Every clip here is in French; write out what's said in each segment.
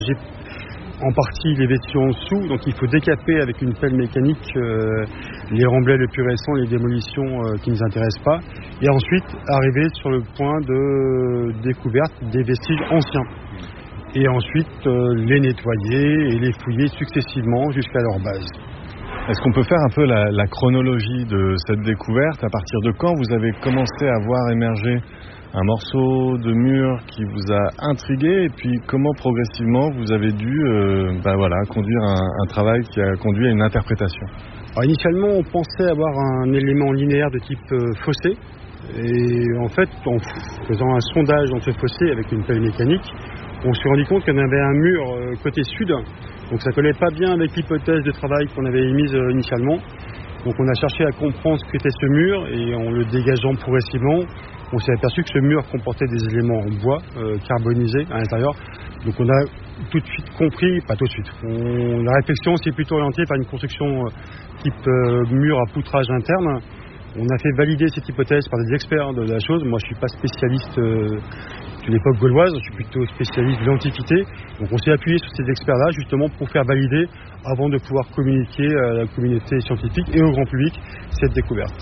J'ai en partie les vestiges en dessous, donc il faut décaper avec une pelle mécanique les remblais les plus récents, les démolitions qui ne nous intéressent pas, et ensuite arriver sur le point de découverte des vestiges anciens. Et ensuite les nettoyer et les fouiller successivement jusqu'à leur base. Est-ce qu'on peut faire un peu la chronologie de cette découverte? À partir de quand vous avez commencé à voir émerger un morceau de mur qui vous a intrigué, et puis comment progressivement vous avez dû conduire un travail qui a conduit à une interprétation? Alors, initialement, on pensait avoir un élément linéaire de type fossé, et en fait, en faisant un sondage dans ce fossé avec une pelle mécanique, on s'est rendu compte qu'on avait un mur côté sud, donc ça ne collait pas bien avec l'hypothèse de travail qu'on avait émise initialement. Donc on a cherché à comprendre ce qu'était ce mur, et en le dégageant progressivement, on s'est aperçu que ce mur comportait des éléments en bois carbonisés à l'intérieur. Donc on a tout de suite compris, pas tout de suite, la réflexion s'est plutôt orientée par une construction type mur à poutrage interne. On a fait valider cette hypothèse par des experts de la chose. Moi je ne suis pas spécialiste de l'époque gauloise, je suis plutôt spécialiste de l'Antiquité. Donc on s'est appuyé sur ces experts-là justement pour faire valider avant de pouvoir communiquer à la communauté scientifique et au grand public cette découverte.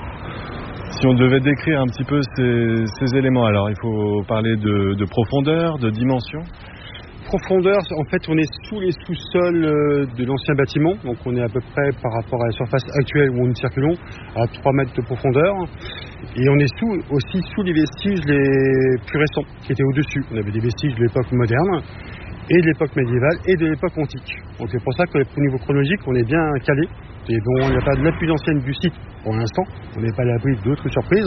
Si on devait décrire un petit peu ces éléments, alors il faut parler de profondeur, de dimension. Profondeur, en fait on est sous les sous-sols de l'ancien bâtiment, donc on est à peu près par rapport à la surface actuelle où nous circulons à 3 mètres de profondeur, et on est aussi sous les vestiges les plus récents qui étaient au-dessus. On avait des vestiges de l'époque moderne et de l'époque médiévale et de l'époque antique. Donc c'est pour ça qu'au niveau chronologique on est bien calé. Et bon, il n'y a pas de la plus ancienne du site pour l'instant, on n'est pas à l'abri d'autres surprises,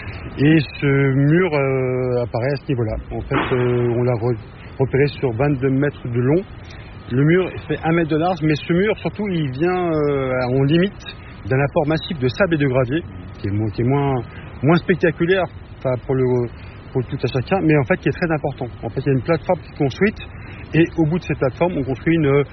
et ce mur apparaît à ce niveau-là. En fait on l'a repéré sur 22 mètres de long. Le mur fait 1 mètre de large, mais ce mur surtout il vient en limite d'un apport massif de sable et de gravier qui est moins spectaculaire, pas pour tout à chacun, mais en fait qui est très important. En fait il y a une plateforme qui est construite, et au bout de cette plateforme on construit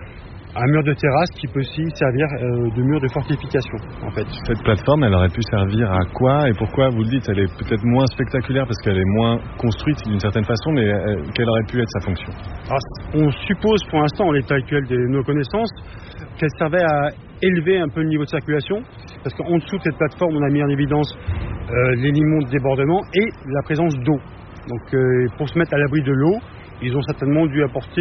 un mur de terrasse qui peut aussi servir de mur de fortification, en fait. Cette plateforme, elle aurait pu servir à quoi, et pourquoi vous le dites? Elle est peut-être moins spectaculaire parce qu'elle est moins construite d'une certaine façon, mais quelle aurait pu être sa fonction? Alors, on suppose pour l'instant, en l'état actuel de nos connaissances, qu'elle servait à élever un peu le niveau de circulation, parce qu'en dessous de cette plateforme, on a mis en évidence l'élément de débordement et la présence d'eau. Donc pour se mettre à l'abri de l'eau, ils ont certainement dû apporter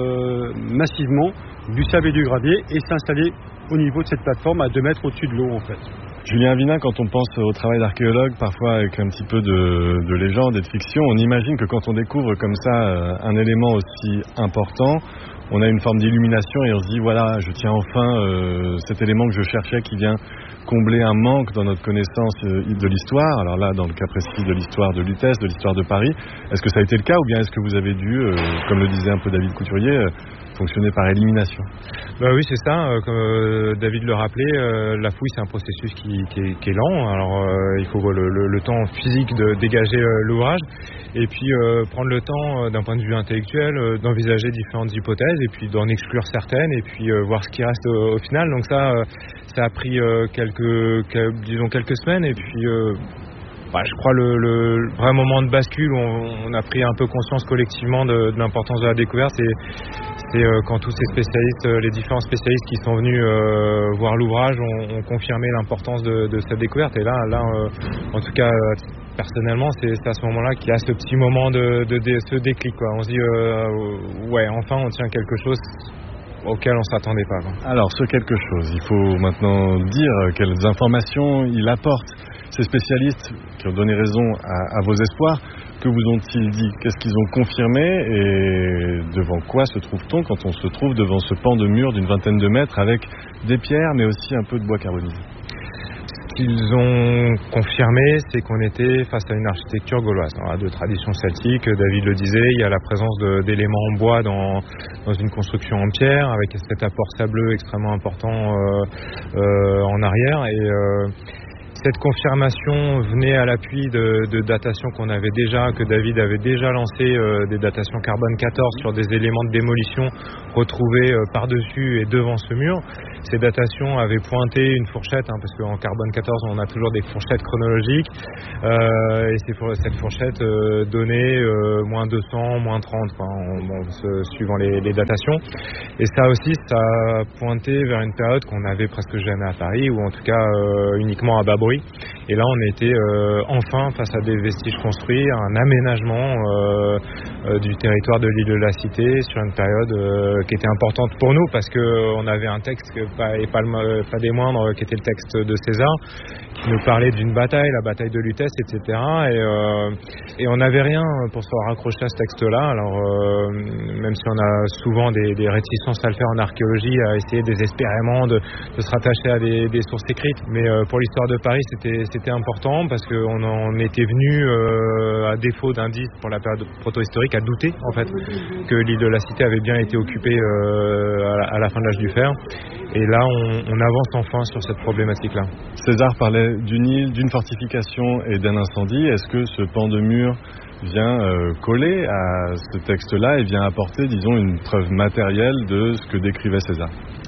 massivement du sable et du gravier et s'installer au niveau de cette plateforme à 2 mètres au-dessus de l'eau, en fait. Julien Vinin, quand on pense au travail d'archéologue, parfois avec un petit peu de légende et de fiction, on imagine que quand on découvre comme ça un élément aussi important, on a une forme d'illumination et on se dit voilà, je tiens enfin cet élément que je cherchais qui vient combler un manque dans notre connaissance de l'histoire. Alors là, dans le cas précis de l'histoire de Lutèce, de l'histoire de Paris, est-ce que ça a été le cas, ou bien est-ce que vous avez dû, comme le disait un peu David Couturier, fonctionner par élimination? Oui, c'est ça. Comme David le rappelait, la fouille, c'est un processus qui est lent. Alors, il faut le temps physique de dégager l'ouvrage, et puis prendre le temps, d'un point de vue intellectuel, d'envisager différentes hypothèses, et puis d'en exclure certaines, et puis voir ce qui reste au final. Donc ça a pris quelques semaines, et puis je crois le vrai moment de bascule où on a pris un peu conscience collectivement de l'importance de la découverte, c'est quand tous ces spécialistes, les différents spécialistes qui sont venus voir l'ouvrage ont confirmé l'importance de cette découverte. Et là, en tout cas personnellement, c'est à ce moment-là qu'il y a ce petit moment de ce déclic, quoi. On se dit ouais, enfin on tient quelque chose auquel on ne s'attendait pas, quoi. Alors, ce quelque chose, il faut maintenant dire quelles informations il apporte. Ces spécialistes qui ont donné raison à vos espoirs, que vous ont-ils dit? Qu'est-ce qu'ils ont confirmé, et devant quoi se trouve-t-on quand on se trouve devant ce pan de mur d'une 20aine de mètres avec des pierres mais aussi un peu de bois carbonisé? Ce qu'ils ont confirmé, c'est qu'on était face à une architecture gauloise, de tradition celtique. David le disait, il y a la présence d'éléments en bois dans une construction en pierre, avec cet apport sableux extrêmement important en arrière. Et Cette confirmation venait à l'appui de datations que David avait déjà lancées, des datations carbone 14 sur des éléments de démolition retrouvés par-dessus et devant ce mur. Ces datations avaient pointé une fourchette, parce qu'en carbone 14 on a toujours des fourchettes chronologiques, et cette fourchette donnait moins 200, moins 30, suivant les datations. Et ça aussi, ça a pointé vers une période qu'on n'avait presque jamais à Paris, ou en tout cas uniquement à bas bruit. Et là, on était enfin face à des vestiges construits, un aménagement du territoire de l'île de la Cité sur une période qui était importante pour nous, parce qu'on avait un texte, pas des moindres, qui était le texte de César, qui nous parlait d'une bataille, la bataille de Lutèce, etc. Et on n'avait rien pour se raccrocher à ce texte-là. Alors, même si on a souvent des réticences à le faire en archéologie, à essayer désespérément de se rattacher à des sources écrites. Mais pour l'histoire de Paris, c'était important, parce qu'on en était venu, à défaut d'indices pour la période protohistorique, à douter en fait que l'île de la Cité avait bien été occupée à la fin de l'âge du fer. Et là, on avance enfin sur cette problématique-là. César parlait d'une île, d'une fortification et d'un incendie. Est-ce que ce pan de mur vient coller à ce texte-là et vient apporter, disons, une preuve matérielle de ce que décrivait César?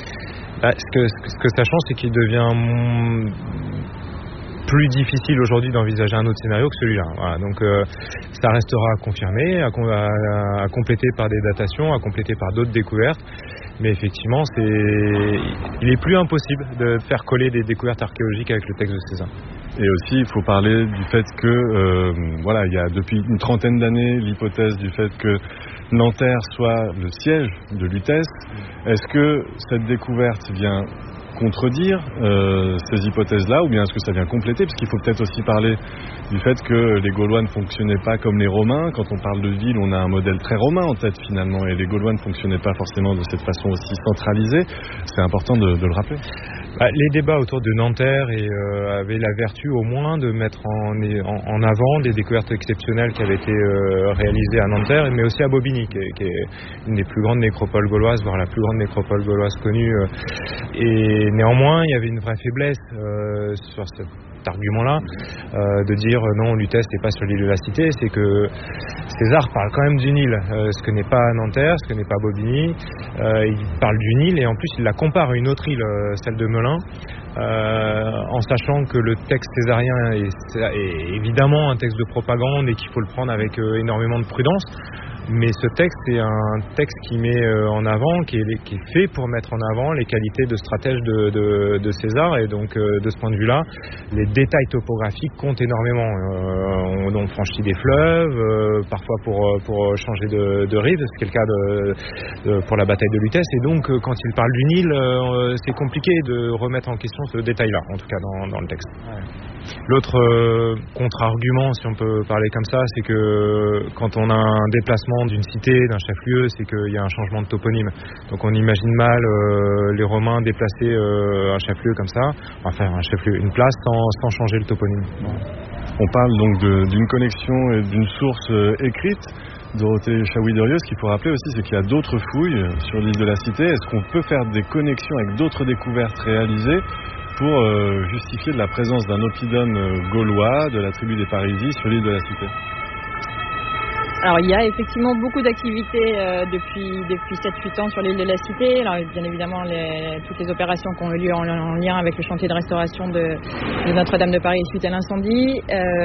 Ce que ça change, c'est qu'il devient plus difficile aujourd'hui d'envisager un autre scénario que celui-là. Voilà, donc ça restera à confirmer, à compléter par des datations, à compléter par d'autres découvertes. Mais effectivement, il est plus impossible de faire coller des découvertes archéologiques avec le texte de César. Et aussi, il faut parler du fait que, il y a depuis une trentaine d'années l'hypothèse du fait que Nanterre soit le siège de Lutèce. Est-ce que cette découverte vient contredire ces hypothèses-là, ou bien est-ce que ça vient compléter? Parce qu'il faut peut-être aussi parler du fait que les Gaulois ne fonctionnaient pas comme les Romains. Quand on parle de ville, on a un modèle très romain en tête finalement, et les Gaulois ne fonctionnaient pas forcément de cette façon aussi centralisée. C'est important de le rappeler. Les débats autour de Nanterre avaient la vertu au moins de mettre en avant des découvertes exceptionnelles qui avaient été réalisées à Nanterre, mais aussi à Bobigny, qui est une des plus grandes nécropoles gauloises, voire la plus grande nécropole gauloise connue. Et néanmoins, il y avait une vraie faiblesse sur cet argument-là, de dire non, Lutèce n'est pas sur l'île de la Cité. C'est que César parle quand même d'une île, ce que n'est pas Nanterre, ce que n'est pas Bobigny. Il parle d'une île, et en plus il la compare à une autre île, celle de Melun, en sachant que le texte césarien est évidemment un texte de propagande et qu'il faut le prendre avec énormément de prudence. Mais ce texte est un texte qui met en avant, qui est fait pour mettre en avant les qualités de stratège de César, et donc de ce point de vue-là, les détails topographiques comptent énormément. On franchit des fleuves, parfois pour changer de rive, ce qui est le cas pour la bataille de Lutèce, et donc quand il parle d'une île, c'est compliqué de remettre en question ce détail-là, en tout cas dans le texte. Ouais. L'autre contre-argument, si on peut parler comme ça, c'est que quand on a un déplacement d'une cité, d'un chef-lieu, c'est qu'il y a un changement de toponyme. Donc on imagine mal les Romains déplacer un chef-lieu comme ça, enfin un chef-lieu, une place, sans changer le toponyme. On parle donc d'une connexion et d'une source écrite. Dorothée Chaouy-Derieux, ce qu'il faut rappeler aussi, c'est qu'il y a d'autres fouilles sur l'île de la Cité. Est-ce qu'on peut faire des connexions avec d'autres découvertes réalisées pour justifier de la présence d'un oppidum gaulois de la tribu des Parisis sur l'île de la Cité? Alors il y a effectivement beaucoup d'activités depuis 7-8 ans sur l'île de la Cité. Alors bien évidemment toutes les opérations qui ont eu lieu en lien avec le chantier de restauration de Notre-Dame de Paris suite à l'incendie.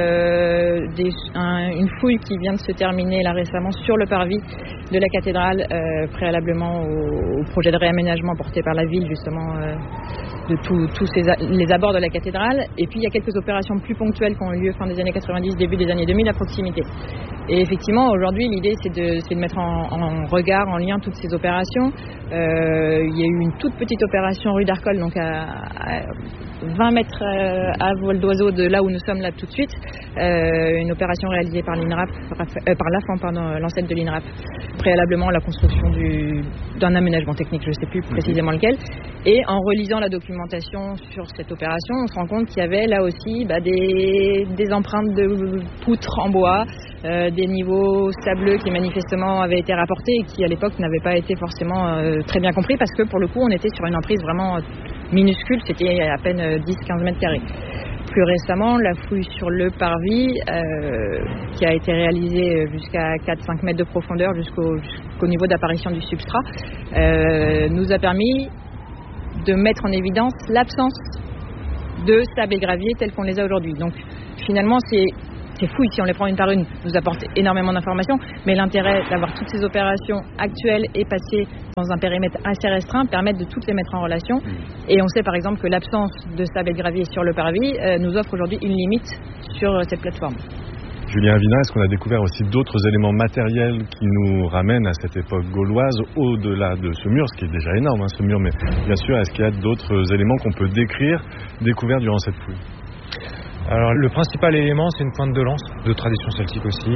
Une fouille qui vient de se terminer là récemment sur le parvis de la cathédrale, préalablement au projet de réaménagement porté par la ville justement de tous les abords de la cathédrale. Et puis il y a quelques opérations plus ponctuelles qui ont eu lieu fin des années 90, début des années 2000 à proximité. Et effectivement, aujourd'hui, l'idée, c'est de mettre en regard, en lien toutes ces opérations. Il y a eu une toute petite opération rue d'Arcole, donc à 20 mètres à vol d'oiseau de là où nous sommes là tout de suite. Une opération réalisée par l'INRAP, par l'AFAN, l'ancêtre de l'INRAP, préalablement à la construction d'un aménagement technique, je ne sais plus précisément lequel. Et en relisant la documentation sur cette opération, on se rend compte qu'il y avait là aussi des empreintes de poutres en bois, des niveaux sableux qui manifestement avaient été rapportés et qui à l'époque n'avaient pas été forcément très bien compris, parce que pour le coup on était sur une emprise vraiment minuscule, c'était à peine 10-15 mètres carrés. plus récemment, la fouille sur le parvis, qui a été réalisée jusqu'à 4-5 mètres de profondeur jusqu'au niveau d'apparition du substrat, nous a permis de mettre en évidence l'absence de sable et gravier tels qu'on les a aujourd'hui. Donc finalement, ces fouilles, si on les prend une par une, nous apportent énormément d'informations, mais l'intérêt d'avoir toutes ces opérations actuelles et passées dans un périmètre assez restreint permettent de toutes les mettre en relation. Et on sait par exemple que l'absence de sable et de gravier sur le parvis nous offre aujourd'hui une limite sur cette plateforme. Julien Avina, est-ce qu'on a découvert aussi d'autres éléments matériels qui nous ramènent à cette époque gauloise, au-delà de ce mur, ce qui est déjà énorme, ce mur, mais bien sûr, est-ce qu'il y a d'autres éléments qu'on peut découvrir durant cette fouille ? Alors le principal élément, c'est une pointe de lance de tradition celtique aussi.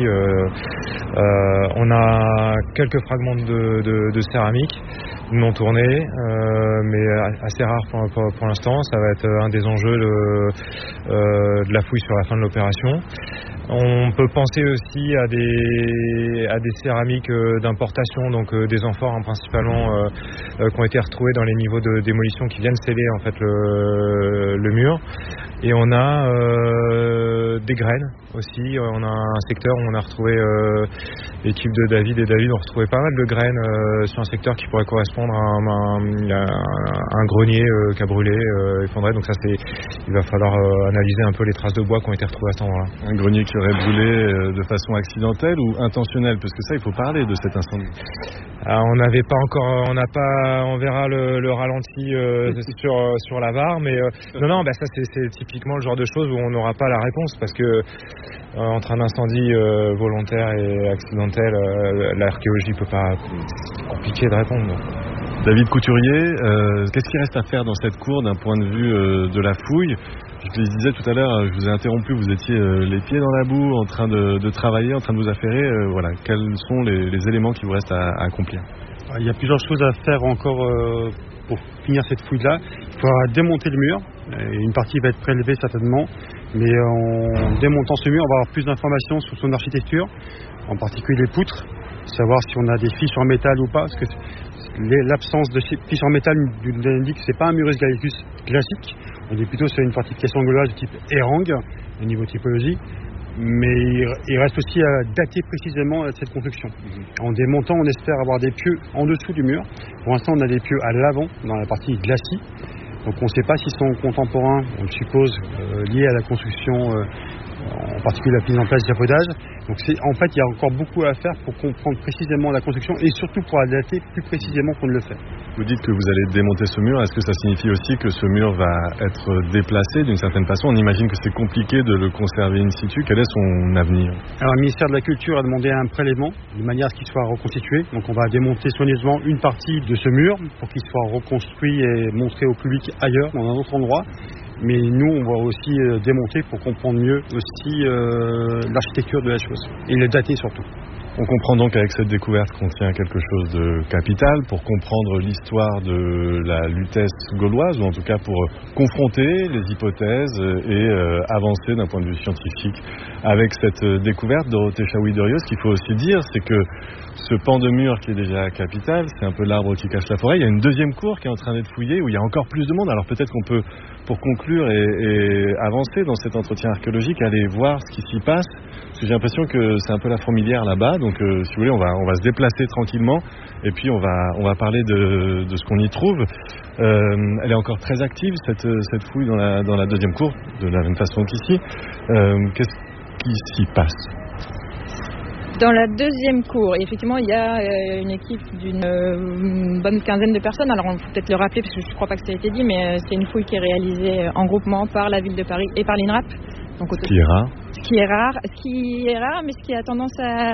On a quelques fragments de céramique non tournés, mais assez rares pour l'instant. Ça va être un des enjeux de la fouille sur la fin de l'opération. On peut penser aussi à des céramiques d'importation, donc des amphores principalement, qui ont été retrouvées dans les niveaux de démolition qui viennent sceller en fait le mur. Et on a des graines aussi. On a un secteur où on a retrouvé l'équipe de David et David ont retrouvé pas mal de graines sur un secteur qui pourrait correspondre à un grenier qui a brûlé, effondré. Donc ça, il va falloir analyser un peu les traces de bois qui ont été retrouvées à cet endroit-là. Un grenier qui aurait brûlé de façon accidentelle ou intentionnelle, parce que ça, il faut parler de cet incendie. Alors, on verra le ralenti sur la VAR, mais non, ça c'est typiquement le genre de choses où on n'aura pas la réponse, parce que entre un incendie volontaire et accidentel, l'archéologie peut pas, c'est compliqué de répondre. David Couturier, qu'est-ce qu'il reste à faire dans cette cour d'un point de vue de la fouille ? Je le disais tout à l'heure, je vous ai interrompu, vous étiez les pieds dans la boue, en train de travailler, en train de vous affairer. Quels sont les éléments qui vous restent à accomplir ? Il y a plusieurs choses à faire encore pour finir cette fouille-là. Il faudra démonter le mur. Une partie va être prélevée certainement, mais en démontant ce mur, on va avoir plus d'informations sur son architecture, en particulier les poutres, savoir si on a des fissures en métal ou pas, parce que l'absence de fissures en métal nous indique que ce n'est pas un murus gallicus classique. On est plutôt sur une fortification gauloise de type Erang au niveau typologie, mais il reste aussi à dater précisément cette construction. En démontant, on espère avoir des pieux en dessous du mur. Pour l'instant, on a des pieux à l'avant, dans la partie glacis. Donc on ne sait pas s'ils sont contemporains, on le suppose, liés à la construction, en particulier la mise en place d'échafaudage. Donc en fait, il y a encore beaucoup à faire pour comprendre précisément la construction et surtout pour la dater plus précisément qu'on ne le fait. Vous dites que vous allez démonter ce mur. Est-ce que ça signifie aussi que ce mur va être déplacé d'une certaine façon ? On imagine que c'est compliqué de le conserver in situ. Quel est son avenir ? Alors le ministère de la Culture a demandé un prélèvement de manière à ce qu'il soit reconstitué. Donc on va démonter soigneusement une partie de ce mur pour qu'il soit reconstruit et montré au public ailleurs, dans un autre endroit. Mais nous, on va aussi démonter pour comprendre mieux aussi l'architecture de la chose et le dater surtout. On comprend donc avec cette découverte qu'on tient quelque chose de capital pour comprendre l'histoire de la lutèce gauloise, ou en tout cas pour confronter les hypothèses et avancer d'un point de vue scientifique avec cette découverte. Dorothée Chaouis-Derieux, ce qu'il faut aussi dire, c'est que ce pan de mur qui est déjà capital, c'est un peu l'arbre qui cache la forêt. Il y a une deuxième cour qui est en train d'être fouillée où il y a encore plus de monde. Alors peut-être qu'on peut, pour conclure et avancer dans cet entretien archéologique, aller voir ce qui s'y passe. Parce que j'ai l'impression que c'est un peu la fourmilière là-bas. Donc si vous voulez, on va se déplacer tranquillement et puis on va parler de ce qu'on y trouve. Elle est encore très active, cette fouille dans la deuxième cour, de la même façon qu'ici. Qu'est-ce qui s'y passe ? Dans la deuxième cour, effectivement, il y a une équipe d'une bonne quinzaine de personnes. Alors, on peut peut-être le rappeler, parce que je ne crois pas que ça a été dit, mais c'est une fouille qui est réalisée en groupement par la ville de Paris et par l'INRAP. Donc, ce qui est rare. Ce qui est rare, mais ce qui a tendance à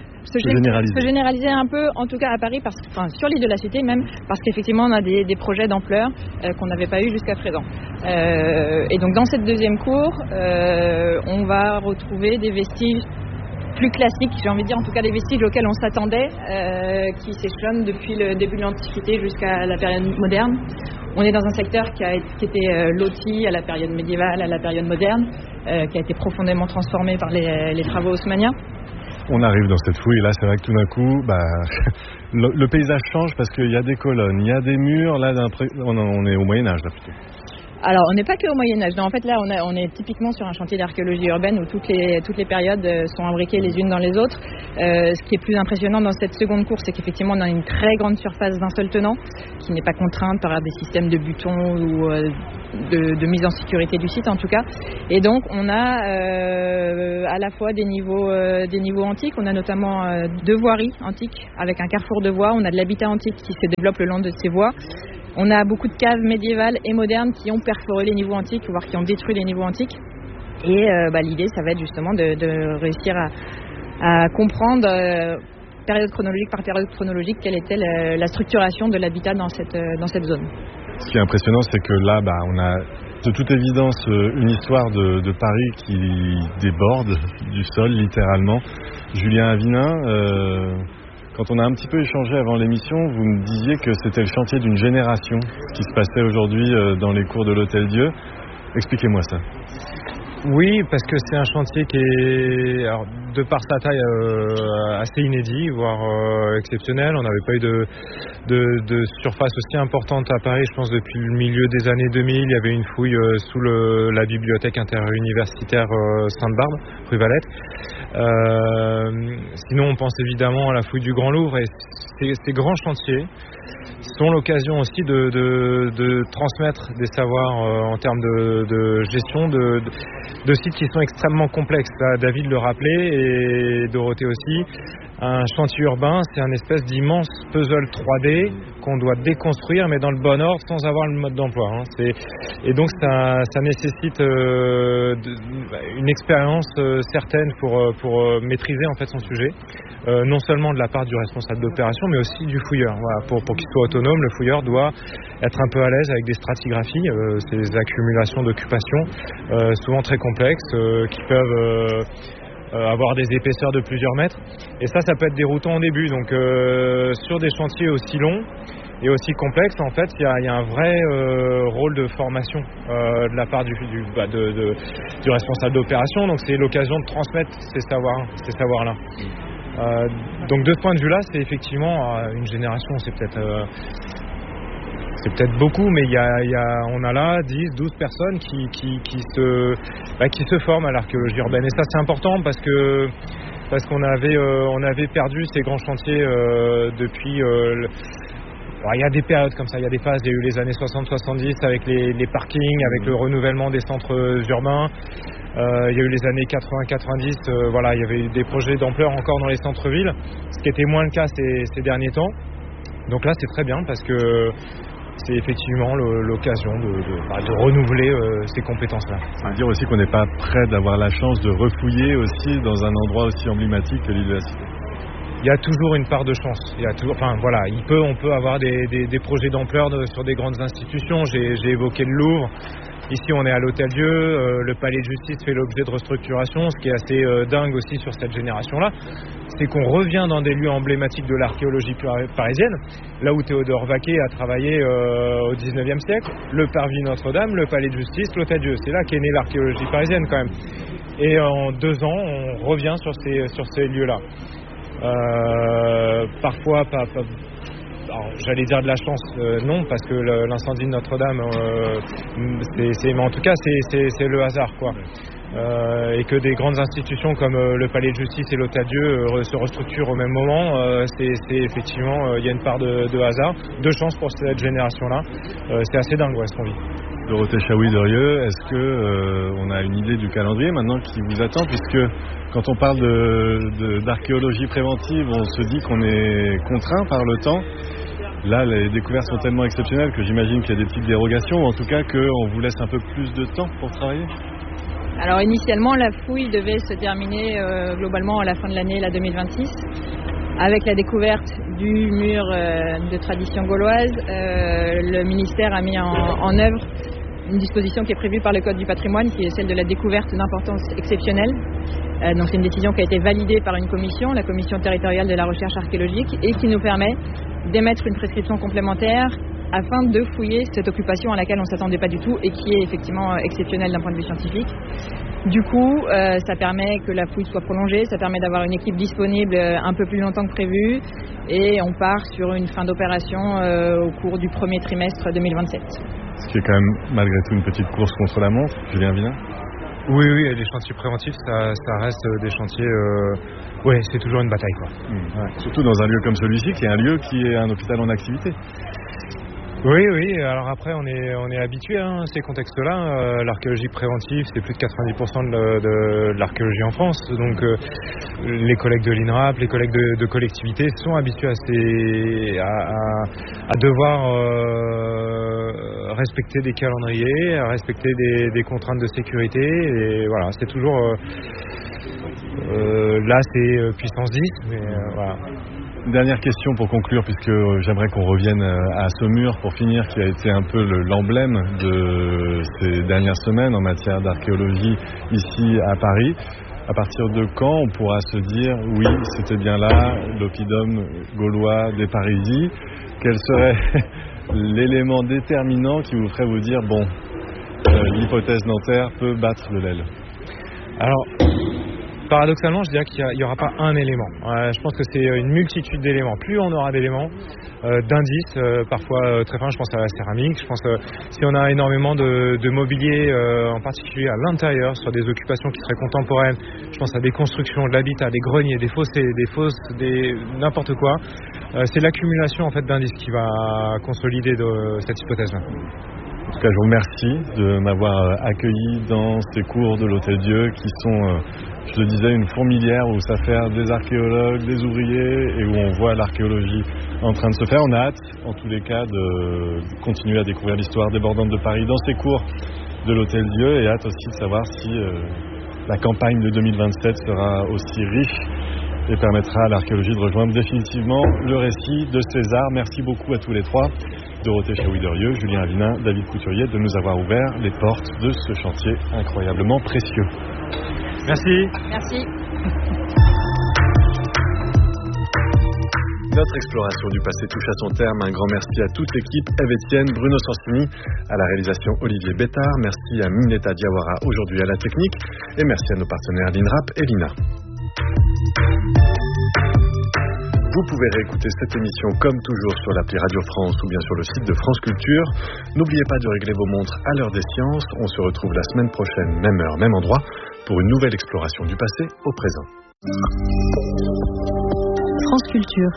se généraliser un peu, en tout cas à Paris, sur l'île de la Cité même, parce qu'effectivement, on a des projets d'ampleur qu'on n'avait pas eu jusqu'à présent. Et donc, dans cette deuxième cour, on va retrouver des vestiges plus classiques, j'ai envie de dire, en tout cas des vestiges auxquels on s'attendait, qui s'échelonnent depuis le début de l'Antiquité jusqu'à la période moderne. On est dans un secteur qui était loti à la période médiévale, à la période moderne, qui a été profondément transformé par les travaux haussmanniens. On arrive dans cette fouille, et là c'est vrai que tout d'un coup, le paysage change parce qu'il y a des colonnes, il y a des murs, là on est au Moyen-Âge là plutôt. Alors, on n'est pas que au Moyen-Âge. En fait, là, on est typiquement sur un chantier d'archéologie urbaine où toutes les périodes sont imbriquées les unes dans les autres. Ce qui est plus impressionnant dans cette seconde course, c'est qu'effectivement, on a une très grande surface d'un seul tenant qui n'est pas contrainte par des systèmes de butons ou de mise en sécurité du site, en tout cas. Et donc, on a à la fois des niveaux antiques. On a notamment 2 voiries antiques avec un carrefour de voies. On a de l'habitat antique qui se développe le long de ces voies. On a beaucoup de caves médiévales et modernes qui ont perforé les niveaux antiques, voire qui ont détruit les niveaux antiques. Et l'idée, ça va être justement de réussir à comprendre, période chronologique par période chronologique, quelle était la structuration de l'habitat dans cette zone. Ce qui est impressionnant, c'est que là, on a de toute évidence une histoire de Paris qui déborde du sol, littéralement. Julien Avinin, quand on a un petit peu échangé avant l'émission, vous me disiez que c'était le chantier d'une génération qui se passait aujourd'hui dans les cours de l'Hôtel-Dieu. Expliquez-moi ça. Oui, parce que c'est un chantier qui est, alors, de par sa taille, assez inédit, voire exceptionnel. On n'avait pas eu de surface aussi importante à Paris, je pense, depuis le milieu des années 2000. Il y avait une fouille sous la bibliothèque interuniversitaire Sainte-Barbe, rue Valette. Sinon, on pense évidemment à la fouille du Grand Louvre. Et ces grands chantiers sont l'occasion aussi de transmettre des savoirs en termes de gestion de sites qui sont extrêmement complexes. Là, David le rappelait et Dorothée aussi. Un chantier urbain, c'est un espèce d'immense puzzle 3D qu'on doit déconstruire, mais dans le bon ordre, sans avoir le mode d'emploi. Et donc, ça nécessite une expérience certaine pour maîtriser en fait son sujet, non seulement de la part du responsable d'opération, mais aussi du fouilleur. Voilà, pour qu'il soit autonome, le fouilleur doit être un peu à l'aise avec des stratigraphies, ces accumulations d'occupation, souvent très complexes, qui peuvent avoir des épaisseurs de plusieurs mètres, et ça peut être déroutant au début. Donc sur des chantiers aussi longs et aussi complexes, en fait, il y a un vrai rôle de formation de la part du responsable d'opération. Donc c'est l'occasion de transmettre ces savoirs-là. Donc de ce point de vue-là, c'est effectivement une génération, c'est peut-être beaucoup, mais on a là 10, 12 personnes qui se forment à l'archéologie urbaine. Et ça, c'est important parce qu'on avait perdu ces grands chantiers depuis... il y a des périodes comme ça, il y a des phases. Il y a eu les années 60-70 avec les parkings, avec le renouvellement des centres urbains. Il y a eu les années 80-90, il y avait eu des projets d'ampleur encore dans les centres-villes, ce qui était moins le cas ces derniers temps. Donc là, c'est très bien parce que c'est effectivement l'occasion de renouveler ces compétences-là. Ça veut dire aussi qu'on n'est pas prêt d'avoir la chance de refouiller aussi dans un endroit aussi emblématique que l'île de la Cité. Il y a toujours une part de chance. On peut avoir des projets d'ampleur sur des grandes institutions. J'ai évoqué le Louvre. Ici, on est à l'Hôtel-Dieu. Le Palais de Justice fait l'objet de restructuration. Ce qui est assez dingue aussi sur cette génération-là, c'est qu'on revient dans des lieux emblématiques de l'archéologie parisienne, là où Théodore Vaquet a travaillé au 19e siècle, le Parvis Notre-Dame, le Palais de Justice, l'Hôtel-Dieu. C'est là qu'est née l'archéologie parisienne quand même. Et en 2 ans, on revient sur ces lieux-là. Parfois, alors, j'allais dire de la chance, non, parce que l'incendie de Notre-Dame, mais en tout cas, c'est le hasard, quoi. Et que des grandes institutions comme le Palais de Justice et l'Hôtel-Dieu se restructurent au même moment, c'est effectivement, il y a une part de hasard, de chance pour cette génération-là. C'est assez dingue, ce qu'on vit. Dorothée Chaouy-Derieux, est-ce que on a une idée du calendrier maintenant qui vous attend, puisque quand on parle d'archéologie préventive, on se dit qu'on est contraint par le temps. Là, les découvertes sont tellement exceptionnelles que j'imagine qu'il y a des petites dérogations, ou en tout cas qu'on vous laisse un peu plus de temps pour travailler. Alors initialement, la fouille devait se terminer globalement à la fin de l'année 2026. Avec la découverte du mur de tradition gauloise, le ministère a mis en œuvre une disposition qui est prévue par le Code du patrimoine, qui est celle de la découverte d'importance exceptionnelle. Donc c'est une décision qui a été validée par une commission, la commission territoriale de la recherche archéologique, et qui nous permet d'émettre une prescription complémentaire afin de fouiller cette occupation à laquelle on ne s'attendait pas du tout et qui est effectivement exceptionnelle d'un point de vue scientifique. Du coup, ça permet que la fouille soit prolongée, ça permet d'avoir une équipe disponible un peu plus longtemps que prévu et on part sur une fin d'opération au cours du premier trimestre 2027. Ce qui est quand même malgré tout une petite course contre la montre, Julien Vinain. Oui, les chantiers préventifs, ça reste des chantiers... c'est toujours une bataille, quoi. Ouais. Surtout dans un lieu comme celui-ci, qui est un lieu qui est un hôpital en activité. Oui, alors après on est habitué à ces contextes-là. L'archéologie préventive, c'est plus de 90% de l'archéologie en France. Donc les collègues de l'INRAP, les collègues de collectivités sont habitués à devoir respecter des calendriers, à respecter des contraintes de sécurité. Et voilà, c'est toujours... là c'est puissance 10, mais voilà. Dernière question pour conclure, puisque j'aimerais qu'on revienne à Saumur pour finir, qui a été un peu l'emblème de ces dernières semaines en matière d'archéologie ici à Paris. À partir de quand on pourra se dire oui, c'était bien là, l'oppidum gaulois des Parisis? Quel serait l'élément déterminant qui vous ferait vous dire bon, l'hypothèse Nanterre peut battre de l'aile? Alors, paradoxalement, je dirais qu'il n'y aura pas un élément. Je pense que c'est une multitude d'éléments. Plus on aura d'éléments, d'indices, parfois très fins, je pense à la céramique. Je pense si on a énormément de mobilier, en particulier à l'intérieur, sur des occupations qui seraient contemporaines, je pense à des constructions, de l'habitat, des greniers, des fossés, n'importe quoi. C'est l'accumulation en fait d'indices qui va consolider cette hypothèse-là. En tout cas, je vous remercie de m'avoir accueilli dans ces cours de l'Hôtel-Dieu qui sont, je le disais, une fourmilière où s'affairent des archéologues, des ouvriers et où on voit l'archéologie en train de se faire. On a hâte, en tous les cas, de continuer à découvrir l'histoire débordante de Paris dans ces cours de l'Hôtel-Dieu et hâte aussi de savoir si la campagne de 2027 sera aussi riche et permettra à l'archéologie de rejoindre définitivement le récit de César. Merci beaucoup à tous les trois. Dorothée Chaoui-Derieux, Julien Vinain, David Couturier, de nous avoir ouvert les portes de ce chantier incroyablement précieux. Merci. Notre exploration du passé touche à son terme. Un grand merci à toute l'équipe. Eve Etienne, Bruno Sansini, à la réalisation Olivier Bétard. Merci à Mineta Diawara, aujourd'hui à la technique. Et merci à nos partenaires l'INRAP et l'INA. Vous pouvez réécouter cette émission comme toujours sur l'appli Radio France ou bien sur le site de France Culture. N'oubliez pas de régler vos montres à l'heure des sciences. On se retrouve la semaine prochaine, même heure, même endroit, pour une nouvelle exploration du passé au présent. France Culture.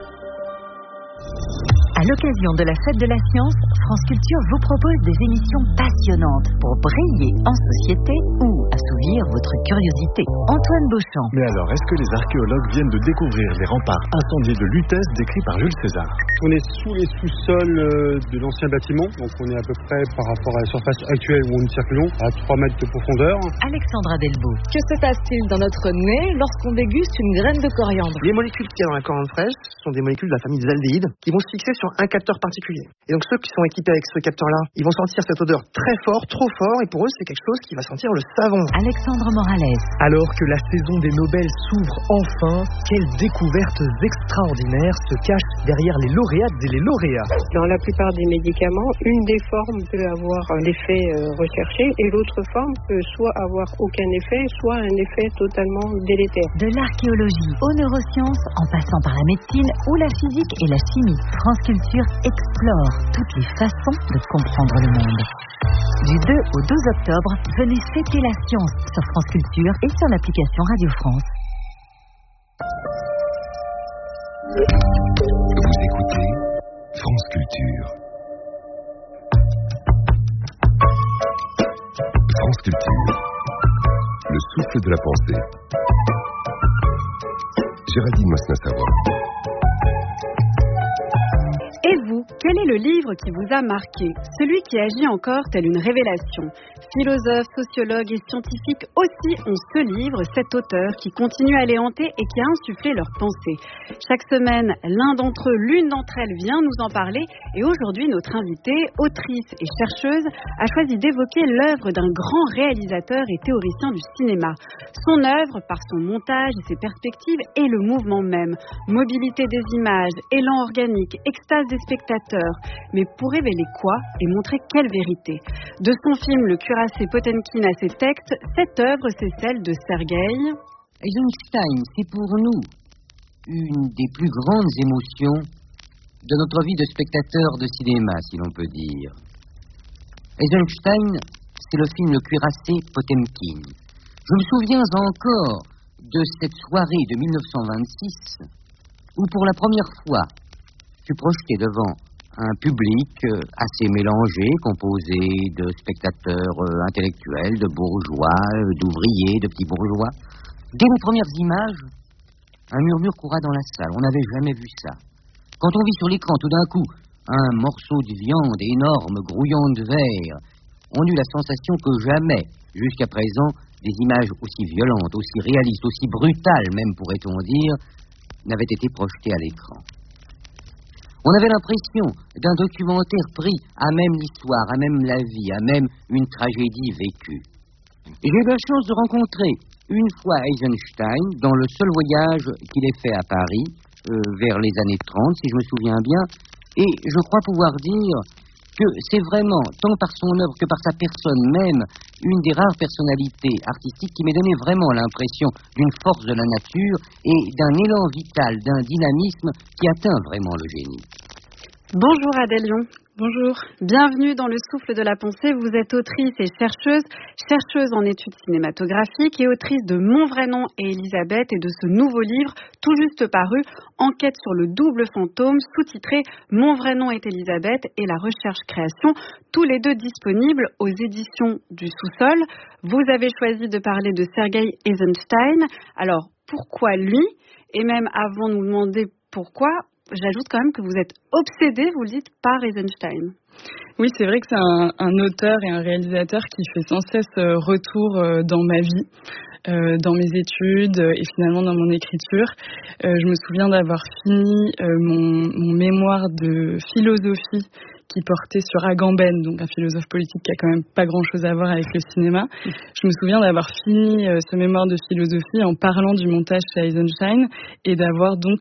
À l'occasion de la Fête de la Science, France Culture vous propose des émissions passionnantes pour briller en société ou assouvir votre curiosité. Antoine Beauchamp. Mais alors, est-ce que les archéologues viennent de découvrir les remparts incendiés de Lutèce décrits par Jules César? On est sous les sous-sols de l'ancien bâtiment, donc on est à peu près par rapport à la surface actuelle où nous circulons, à 3 mètres de profondeur. Alexandra Delbo. Que se passe-t-il dans notre nez lorsqu'on déguste une graine de coriandre? Les molécules qu'il y a dans la coriandre fraîche sont des molécules de la famille des aldéhydes qui vont se fixer sur un capteur particulier. Et donc ceux qui sont équipés avec ce capteur-là, ils vont sentir cette odeur très fort, trop fort, et pour eux c'est quelque chose qui va sentir le savon. Alexandre Morales. Alors que la saison des Nobel s'ouvre enfin, quelles découvertes extraordinaires se cachent derrière les lauréates et les lauréats? Dans la plupart des médicaments, une des formes peut avoir l'effet recherché et l'autre forme peut soit avoir aucun effet, soit un effet totalement délétère. De l'archéologie aux neurosciences, en passant par la médecine ou la physique et la chimie, France Culture explore toutes les façons de comprendre le monde. Du 2 au 12 octobre, venez fêter la science sur France Culture et sur l'application Radio France. Vous écoutez France Culture. France Culture. Le souffle de la pensée. Géraldine Mosna-Savoie. Et vous, quel est le livre qui vous a marqué? Celui qui agit encore tel une révélation. Philosophes, sociologues et scientifiques aussi ont ce livre, cet auteur qui continue à les hanter et qui a insufflé leurs pensées. Chaque semaine, l'un d'entre eux, l'une d'entre elles vient nous en parler et aujourd'hui notre invitée, autrice et chercheuse, a choisi d'évoquer l'œuvre d'un grand réalisateur et théoricien du cinéma. Son œuvre, par son montage et ses perspectives, est le mouvement même. Mobilité des images, élan organique, extase des spectateurs, auteur. Mais pour révéler quoi et montrer quelle vérité? De son film Le cuirassé Potemkin à ses textes, cette œuvre, c'est celle de Sergueï Eisenstein. C'est pour nous une des plus grandes émotions de notre vie de spectateur de cinéma, si l'on peut dire. Eisenstein, c'est le film Le cuirassé Potemkin. Je me souviens encore de cette soirée de 1926 où pour la première fois fut projeté devant un public assez mélangé, composé de spectateurs intellectuels, de bourgeois, d'ouvriers, de petits bourgeois. Dès les premières images, un murmure coura dans la salle. On n'avait jamais vu ça. Quand on vit sur l'écran tout d'un coup un morceau de viande énorme grouillant de verre, on eut la sensation que jamais, jusqu'à présent, des images aussi violentes, aussi réalistes, aussi brutales même, pourrait-on dire, n'avaient été projetées à l'écran. On avait l'impression d'un documentaire pris à même l'histoire, à même la vie, à même une tragédie vécue. J'ai eu la chance de rencontrer une fois Eisenstein dans le seul voyage qu'il ait fait à Paris, vers les années 30, si je me souviens bien, et je crois pouvoir dire que c'est vraiment, tant par son œuvre que par sa personne même, une des rares personnalités artistiques qui m'ait donné vraiment l'impression d'une force de la nature et d'un élan vital, d'un dynamisme qui atteint vraiment le génie. Bonjour Adèle Lion. Bonjour. Bienvenue dans le souffle de la pensée. Vous êtes autrice et chercheuse en études cinématographiques et autrice de Mon vrai nom et Elisabeth et de ce nouveau livre tout juste paru, Enquête sur le double fantôme, sous-titré Mon vrai nom est Elisabeth et la recherche-création, tous les deux disponibles aux éditions du Sous-sol. Vous avez choisi de parler de Sergueï Eisenstein. Alors, pourquoi lui? Et même avant de nous demander pourquoi, j'ajoute quand même que vous êtes obsédé, vous le dites, par Eisenstein. Oui, c'est vrai que c'est un auteur et un réalisateur qui fait sans cesse retour dans ma vie, dans mes études et finalement dans mon écriture. Je me souviens d'avoir fini mon mémoire de philosophie qui portait sur Agamben, donc un philosophe politique qui a quand même pas grand-chose à voir avec le cinéma. Je me souviens d'avoir fini ce mémoire de philosophie en parlant du montage chez Eisenstein et d'avoir donc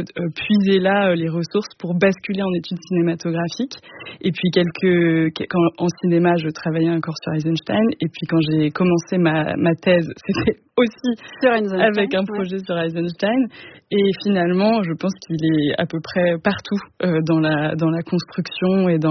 puisé là les ressources pour basculer en études cinématographiques. Et puis quand en cinéma, je travaillais encore sur Eisenstein. Et puis quand j'ai commencé ma thèse, c'était aussi avec un projet sur Eisenstein. Et finalement, je pense qu'il est à peu près partout dans la construction et dans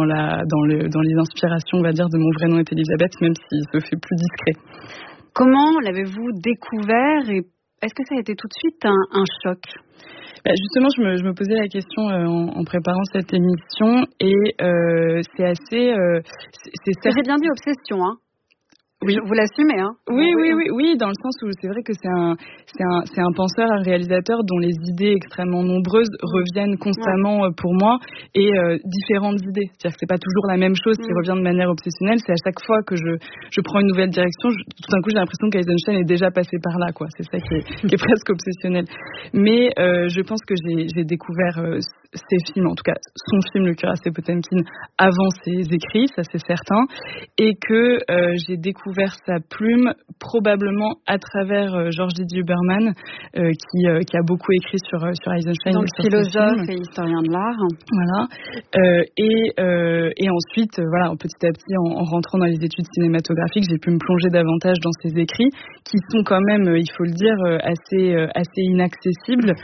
les inspirations, on va dire, de Mon vrai nom est Elisabeth, même s'il se fait plus discret. Comment l'avez-vous découvert et est-ce que ça a été tout de suite un choc? Justement, je me posais la question en préparant cette émission et c'est assez... J'ai bien dit obsession, hein. Oui. Vous l'assumez, hein? Oui, dans le sens où c'est vrai que c'est un penseur, un réalisateur dont les idées extrêmement nombreuses reviennent constamment pour moi et différentes idées. C'est-à-dire que c'est pas toujours la même chose qui revient de manière obsessionnelle. C'est à chaque fois que je prends une nouvelle direction, tout d'un coup j'ai l'impression qu'Eisenstein est déjà passé par là, quoi. C'est ça qui est presque obsessionnel. Mais je pense que j'ai découvert ses films, en tout cas son film Le cuirassé Potemkin avant ses écrits, ça c'est certain, et que j'ai découvert sa plume probablement à travers George Didier Huberman qui a beaucoup écrit sur Eisenstein. Donc philosophe et historien de l'art. Voilà. Et ensuite, voilà, petit à petit, en rentrant dans les études cinématographiques, j'ai pu me plonger davantage dans ses écrits qui sont quand même, il faut le dire, assez inaccessibles.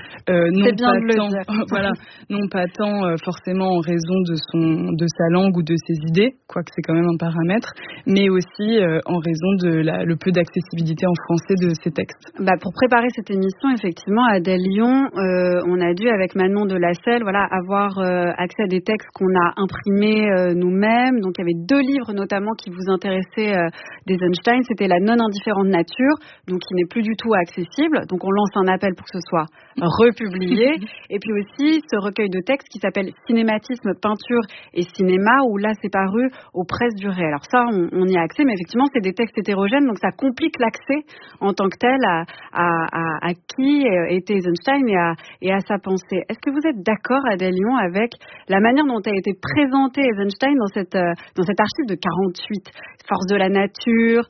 Non pas tant forcément en raison de sa langue ou de ses idées, quoique c'est quand même un paramètre, mais aussi en raison de le peu d'accessibilité en français de ces textes. Pour préparer cette émission, effectivement, à Adèle Lion, on a dû, avec Manon de la Selle, avoir accès à des textes qu'on a imprimés nous-mêmes. Donc, il y avait 2 livres, notamment, qui vous intéressaient d'Eisenstein. C'était La non-indifférente nature, donc qui n'est plus du tout accessible. Donc, on lance un appel pour que ce soit republié. Et puis aussi, ce recueil de textes qui s'appelle Cinématisme, peinture et cinéma, où là, c'est paru aux presses du Réel. Alors ça, on y a accès, mais effectivement, c'est des textes hétérogènes, donc ça complique l'accès en tant que tel à qui était Eisenstein et à sa pensée. Est-ce que vous êtes d'accord, Adèle Lion, avec la manière dont a été présenté Eisenstein dans cette archive de 48, force de la nature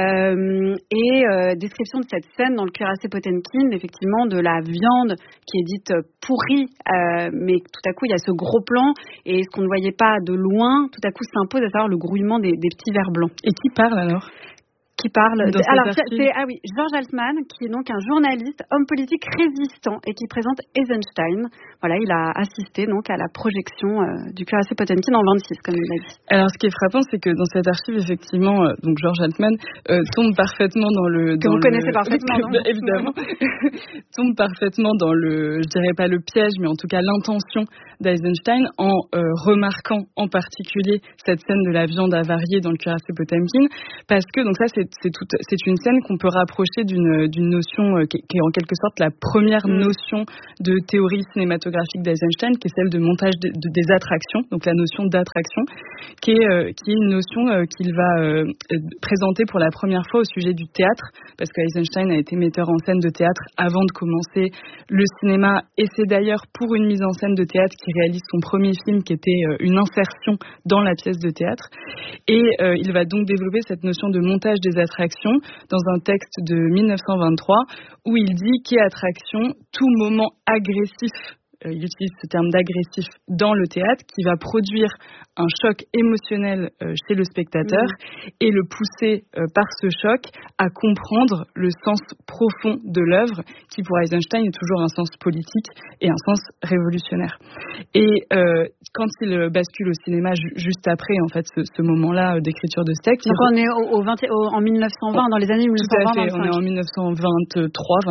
et description de cette scène dans le cuirassé Potemkin, effectivement de la viande qui est dite pourrie, mais tout à coup il y a ce gros plan et ce qu'on ne voyait pas de loin, tout à coup s'impose, à savoir le grouillement des petits vers blancs. Et qui parle alors ? Qui parle. Alors, c'est George Altman, qui est donc un journaliste, homme politique résistant et qui présente Eisenstein. Voilà, il a assisté donc à la projection du cuirassé Potemkin en 26, comme il l'a dit. Alors, ce qui est frappant, c'est que dans cette archive, effectivement, donc George Altman tombe parfaitement dans le... Que vous connaissez parfaitement, non ? Évidemment. Tombe parfaitement dans le, je dirais pas le piège, mais en tout cas l'intention d'Eisenstein en remarquant en particulier cette scène de la viande avariée dans le cuirassé Potemkin, parce que, donc ça, c'est une scène qu'on peut rapprocher d'une notion qui est en quelque sorte la première notion de théorie cinématographique d'Eisenstein, qui est celle de montage des attractions, donc la notion d'attraction, qui est une notion qu'il va présenter pour la première fois au sujet du théâtre, parce qu'Eisenstein a été metteur en scène de théâtre avant de commencer le cinéma, et c'est d'ailleurs pour une mise en scène de théâtre qu'il réalise son premier film, qui était une insertion dans la pièce de théâtre, et il va donc développer cette notion de montage des attraction dans un texte de 1923 où il dit qu'est attraction tout moment agressif, il utilise ce terme d'agressif dans le théâtre, qui va produire un choc émotionnel chez le spectateur et le pousser par ce choc à comprendre le sens profond de l'œuvre, qui pour Eisenstein est toujours un sens politique et un sens révolutionnaire. Et quand il bascule au cinéma juste après en fait ce moment-là d'écriture de ce texte, donc on est en 1920, dans les années 1920. Tout à fait, on est en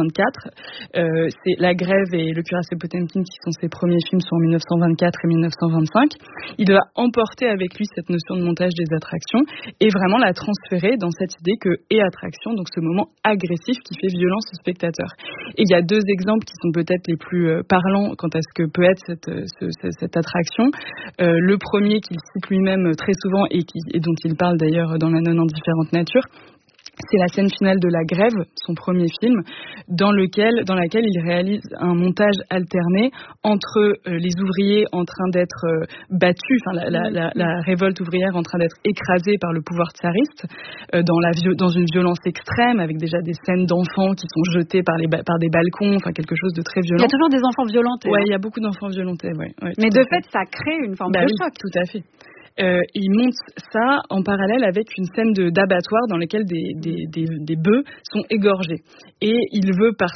1923-24. C'est La Grève et Le Cuirassé Potemkin qui sont ses premiers films, sont en 1924 et 1925. Il va emporter avec lui cette notion de montage des attractions et vraiment la transférer dans cette idée que est attraction, donc ce moment agressif qui fait violence au spectateur. Et il y a deux exemples qui sont peut-être les plus parlants quant à ce que peut être cette attraction. Le premier qu'il cite lui-même très souvent et dont il parle d'ailleurs dans La Nonne en différentes natures, c'est la scène finale de La Grève, son premier film, dans laquelle il réalise un montage alterné entre les ouvriers en train d'être battus, enfin la révolte ouvrière en train d'être écrasée par le pouvoir tsariste, dans une violence extrême, avec déjà des scènes d'enfants qui sont jetés par des balcons, enfin quelque chose de très violent. Il y a toujours des enfants violentés. Ouais, il y a beaucoup d'enfants violentés, ouais. Mais de fait, ça crée une forme de choc. Tout à fait. Il monte ça en parallèle avec une scène d'abattoir dans laquelle des bœufs sont égorgés. Et il veut, par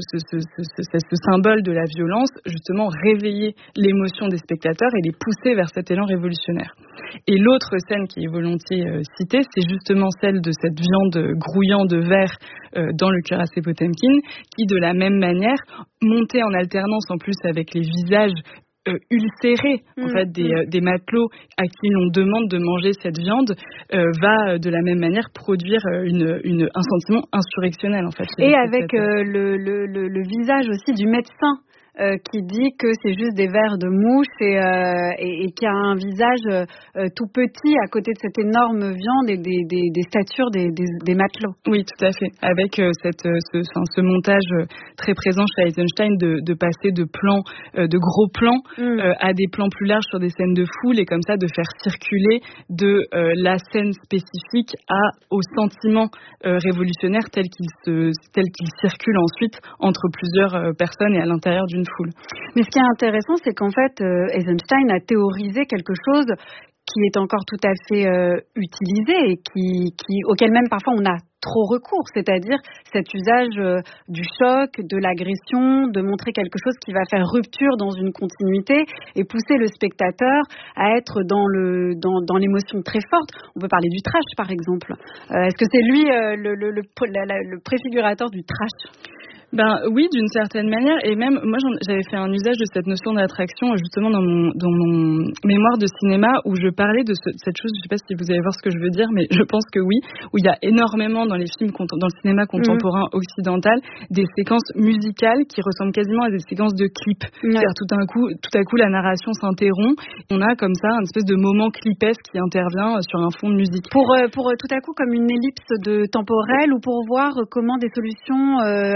ce symbole de la violence, justement réveiller l'émotion des spectateurs et les pousser vers cet élan révolutionnaire. Et l'autre scène qui est volontiers citée, c'est justement celle de cette viande grouillant de verre dans le cuirassé Potemkin, qui de la même manière, montée en alternance en plus avec les visages ulcérés en fait des matelots à qui l'on demande de manger cette viande, va de la même manière produire un sentiment insurrectionnel en fait. Et avec le visage aussi du médecin qui dit que c'est juste des vers de mouche et qui a un visage tout petit à côté de cette énorme viande et des statures des matelots. Oui, tout à fait. Avec ce montage très présent chez Eisenstein de passer de gros plans à des plans plus larges sur des scènes de foule et comme ça de faire circuler de la scène spécifique au sentiment révolutionnaire tel qu'il circule ensuite entre plusieurs personnes et à l'intérieur d'une foule. Mais ce qui est intéressant, c'est qu'en fait, Eisenstein a théorisé quelque chose qui est encore tout à fait utilisé et auquel même parfois on a trop recours, c'est-à-dire cet usage du choc, de l'agression, de montrer quelque chose qui va faire rupture dans une continuité et pousser le spectateur à être dans l'émotion très forte. On peut parler du trash, par exemple. Est-ce que c'est lui le préfigurateur du trash ? Oui, d'une certaine manière, et même moi j'avais fait un usage de cette notion d'attraction justement dans mon mémoire de cinéma où je parlais de cette chose, je ne sais pas si vous allez voir ce que je veux dire, mais je pense que oui, où il y a énormément dans les films, dans le cinéma contemporain occidental, des séquences musicales qui ressemblent quasiment à des séquences de clips. C'est-à-dire tout à coup la narration s'interrompt, on a comme ça un espèce de moment clipesque qui intervient sur un fond de musique. Pour tout à coup comme une ellipse temporelle ou pour voir comment des solutions arrivent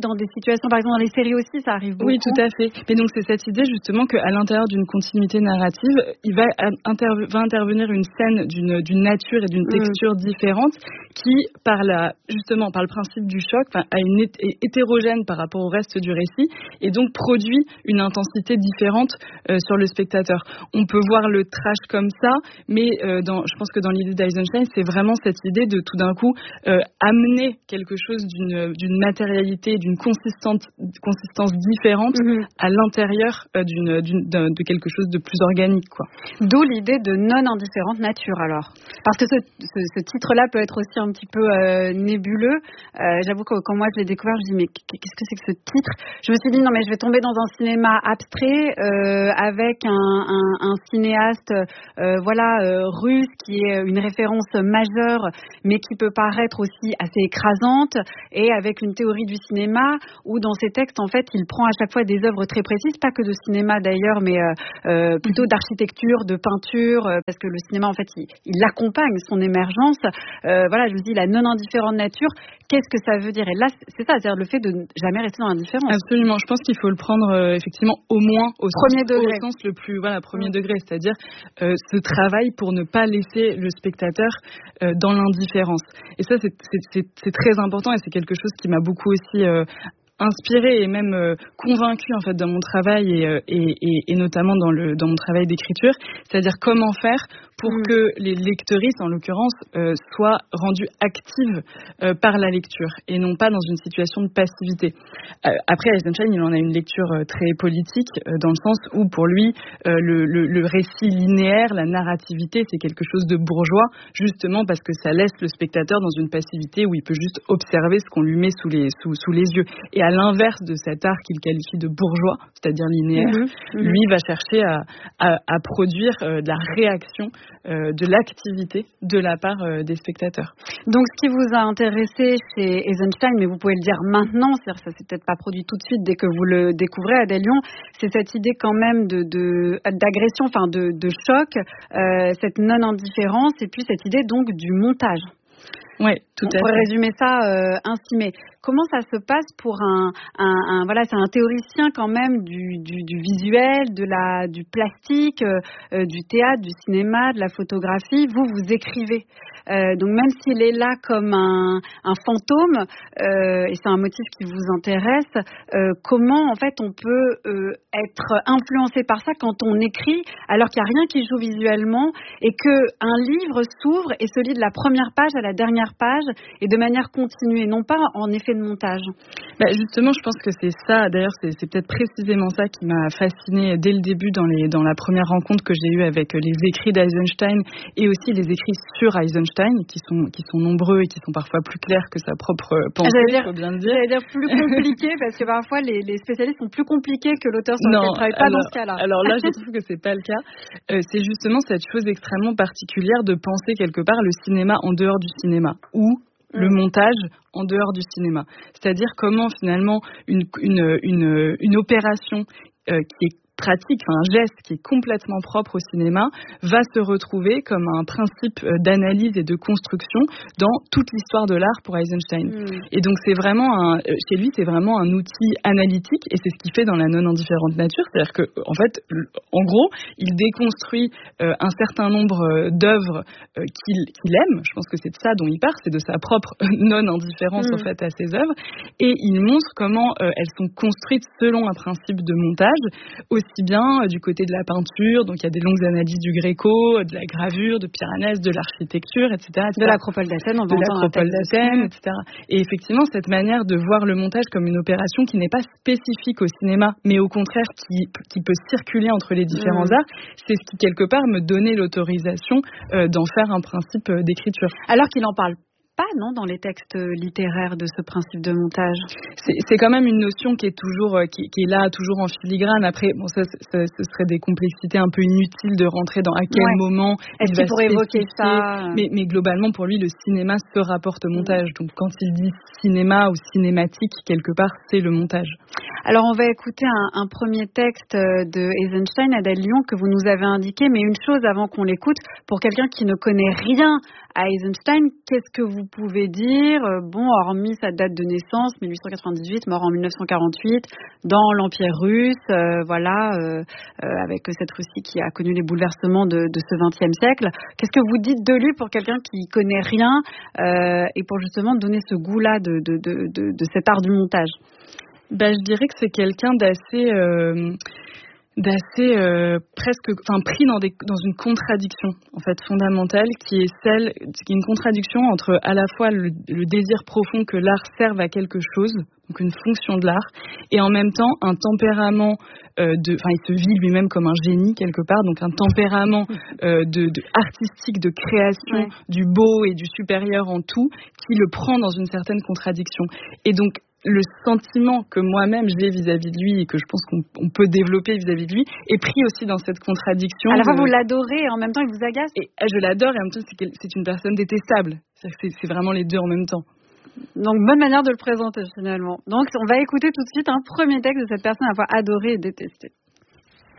dans des situations, par exemple dans les séries aussi, ça arrive beaucoup. Oui, tout à fait. Mais donc c'est cette idée justement qu'à l'intérieur d'une continuité narrative, il va intervenir une scène d'une nature et d'une texture différente qui, justement par le principe du choc, est hétérogène par rapport au reste du récit et donc produit une intensité différente sur le spectateur. On peut voir le trash comme ça, mais je pense que dans l'idée d'Eisenstein, c'est vraiment cette idée de tout d'un coup amener quelque chose d'une matérialité, d'une consistance différente à l'intérieur de quelque chose de plus organique, quoi. D'où l'idée de non-indifférente nature, alors. Parce que ce titre-là peut être aussi un petit peu nébuleux. J'avoue que quand moi je l'ai découvert, je me dis mais qu'est-ce que c'est que ce titre ? Je me suis dit non mais je vais tomber dans un cinéma abstrait avec un cinéaste russe qui est une référence majeure mais qui peut paraître aussi assez écrasante, et avec une théorie du cinéma où dans ses textes en fait il prend à chaque fois des œuvres très précises, pas que de cinéma d'ailleurs, mais plutôt d'architecture, de peinture, parce que le cinéma en fait il accompagne son émergence. Je me dis la non-indifférente nature, qu'est-ce que ça veut dire ? Et là c'est ça, c'est-à-dire le fait de ne jamais rester dans l'indifférence. Absolument, je pense qu'il faut le prendre effectivement au moins au premier degré. Au sens le plus premier degré, c'est-à-dire ce travail pour ne pas laisser le spectateur dans l'indifférence. Et ça c'est très important, et c'est quelque chose qui m'a beaucoup aussi inspirée et même convaincue en fait dans mon travail et notamment dans mon travail d'écriture, c'est-à-dire comment faire pour que les lectrices, en l'occurrence, soient rendues actives par la lecture et non pas dans une situation de passivité. Après, Eisenstein, il en a une lecture très politique, dans le sens où, pour lui, le récit linéaire, la narrativité, c'est quelque chose de bourgeois, justement parce que ça laisse le spectateur dans une passivité où il peut juste observer ce qu'on lui met sous les yeux. Et à l'inverse de cet art qu'il qualifie de bourgeois, c'est-à-dire linéaire, lui va chercher à produire de la réaction, de l'activité de la part des spectateurs. Donc ce qui vous a intéressé chez Eisenstein, mais vous pouvez le dire maintenant, c'est-à-dire ça s'est peut-être pas produit tout de suite dès que vous le découvrez, Adèle Lyon, c'est cette idée quand même d'agression, de choc, cette non-indifférence, et puis cette idée donc du montage. Oui, tout à fait. On pourrait résumer ça ainsi, mais comment ça se passe pour c'est un théoricien quand même du visuel, du plastique, du théâtre, du cinéma, de la photographie. Vous écrivez. Donc même s'il est là comme un fantôme, et c'est un motif qui vous intéresse, comment en fait on peut être influencé par ça quand on écrit alors qu'il n'y a rien qui joue visuellement et qu'un livre s'ouvre et se lit de la première page à la dernière page et de manière continue et non pas en effet de montage. Justement, je pense que c'est ça, d'ailleurs c'est peut-être précisément ça qui m'a fascinée dès le début dans la première rencontre que j'ai eue avec les écrits d'Eisenstein et aussi les écrits sur Eisenstein qui sont nombreux et qui sont parfois plus clairs que sa propre pensée, faut bien le dire. J'allais dire plus compliqué parce que parfois les spécialistes sont plus compliqués que l'auteur sur lequel travaille, pas dans ce cas-là. Alors là, je trouve que c'est pas le cas. C'est justement cette chose extrêmement particulière de penser quelque part le cinéma en dehors du cinéma ou le montage en dehors du cinéma. C'est-à-dire comment finalement une opération qui est pratique, un geste qui est complètement propre au cinéma, va se retrouver comme un principe d'analyse et de construction dans toute l'histoire de l'art pour Eisenstein. Et donc c'est vraiment chez lui, c'est vraiment un outil analytique, et c'est ce qu'il fait dans la non-indifférente nature, c'est-à-dire que en fait, en gros, il déconstruit un certain nombre d'œuvres qu'il aime. Je pense que c'est de ça dont il part, c'est de sa propre non-indifférence en fait à ses œuvres, et il montre comment elles sont construites selon un principe de montage, aussi bien du côté de la peinture, donc il y a des longues analyses du Gréco, de la gravure, de Piranèse, de l'architecture, etc. De l'Acropole d'Athènes, etc. Et effectivement, cette manière de voir le montage comme une opération qui n'est pas spécifique au cinéma, mais au contraire qui peut circuler entre les différents arts, c'est ce qui quelque part me donnait l'autorisation d'en faire un principe d'écriture. Alors qu'il en parle pas, non, dans les textes littéraires de ce principe de montage. C'est quand même une notion qui est toujours qui est là, toujours en filigrane. Après, bon, ça ce serait des complexités un peu inutiles de rentrer dans à quel moment est-ce qu'il pourrait évoquer ça. Mais globalement, pour lui, le cinéma se rapporte au montage. Donc, quand il dit cinéma ou cinématique, quelque part, c'est le montage. Alors on va écouter un premier texte de Eisenstein, Adèle Lyon, que vous nous avez indiqué, mais une chose avant qu'on l'écoute, pour quelqu'un qui ne connaît rien à Eisenstein, qu'est-ce que vous pouvez dire, hormis sa date de naissance, 1898, mort en 1948, dans l'Empire russe, avec cette Russie qui a connu les bouleversements de ce XXe siècle. Qu'est-ce que vous dites de lui pour quelqu'un qui connaît rien et pour justement donner ce goût-là de cet art du montage? Je dirais que c'est quelqu'un d'assez pris dans une contradiction en fait fondamentale qui est une contradiction entre à la fois le désir profond que l'art serve à quelque chose, donc une fonction de l'art, et en même temps un tempérament il se vit lui-même comme un génie quelque part, donc un tempérament artistique de création, du beau et du supérieur en tout, qui le prend dans une certaine contradiction. Et donc le sentiment que moi-même j'ai vis-à-vis de lui et que je pense qu'on peut développer vis-à-vis de lui est pris aussi dans cette contradiction. À la fois vous l'adorez et en même temps il vous agace. Et je l'adore et en même temps c'est une personne détestable. C'est vraiment les deux en même temps. Donc bonne manière de le présenter finalement. Donc on va écouter tout de suite un premier texte de cette personne à la fois adorée et détestée.